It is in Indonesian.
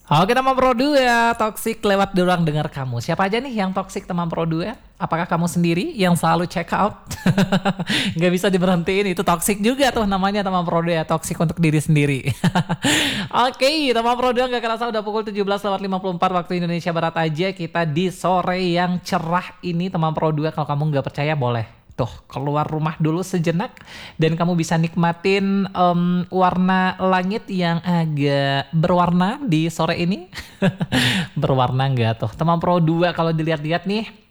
Oke teman Pro 2, toxic lewat di ruang dengar kamu. Siapa aja nih yang toxic teman Pro 2? Apakah kamu sendiri yang selalu check out? Nggak bisa diberhentiin, itu toxic juga tuh namanya teman Pro 2, toxic untuk diri sendiri. Oke, teman Pro 2 nggak kerasa udah pukul 17:54 waktu Indonesia Barat aja. Kita di sore yang cerah ini teman Pro 2. Kalau kamu nggak percaya boleh tuh keluar rumah dulu sejenak dan kamu bisa nikmatin warna langit yang agak berwarna di sore ini. Berwarna nggak tuh teman Pro 2 kalau dilihat-lihat nih,